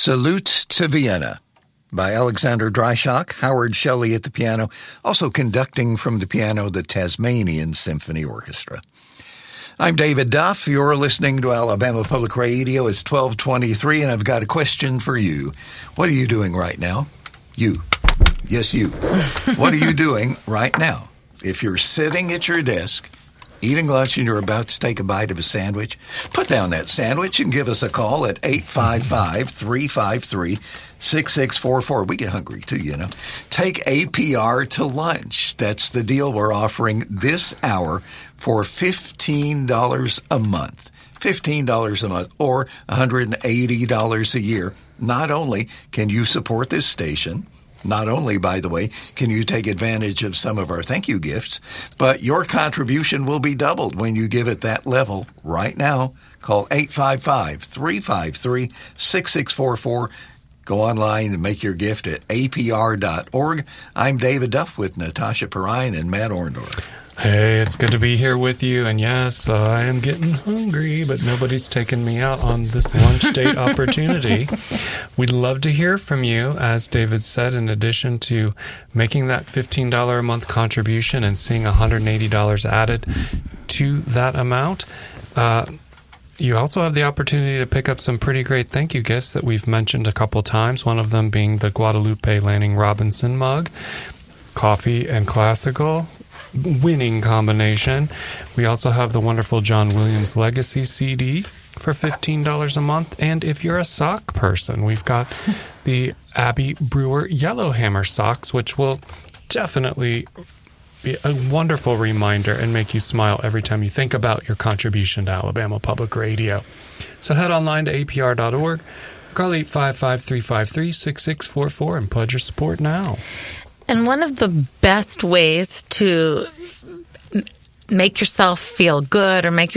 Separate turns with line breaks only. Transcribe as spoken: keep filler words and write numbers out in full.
Salute to Vienna by Alexander Dreischock, Howard Shelley at the piano, also conducting from the piano the Tasmanian Symphony Orchestra. I'm David Duff. You're listening to Alabama Public Radio. It's twelve twenty-three, and I've got a question for you. What are you doing right now? You. Yes, you. What are you doing right now? If you're sitting at your desk, eating lunch, and you're about to take a bite of a sandwich, put down that sandwich and give us a call at eight five five, three five three, six six four four. We get hungry, too, you know. Take A P R to lunch. That's the deal we're offering this hour for fifteen dollars a month. fifteen dollars a month or one hundred eighty dollars a year. Not only can you support this station, not only, by the way, can you take advantage of some of our thank you gifts, but your contribution will be doubled when you give at that level right now. Call eight five five, three five three, six six four four. Go online and make your gift at A P R dot org. I'm David Duff with Natasha Perrine and Matt Orndorff.
Hey, it's good to be here with you. And yes, uh, I am getting hungry, but nobody's taking me out on this lunch date opportunity. We'd love to hear from you, as David said, in addition to making that fifteen dollars a month contribution and seeing one hundred eighty dollars added to that amount. Uh, you also have the opportunity to pick up some pretty great thank you gifts that we've mentioned a couple times, one of them being the Guadalupe Lanning Robinson mug, coffee and classical, winning combination. We also have the wonderful John Williams Legacy C D for fifteen dollars a month. And if you're a sock person, we've got the Abby Brewer Yellowhammer socks, which will definitely be a wonderful reminder and make you smile every time you think about your contribution to Alabama Public Radio. So head online to A P R dot org, call eight five five, three five three, six six four four and pledge your support now.
And one of the best ways to make yourself feel good or make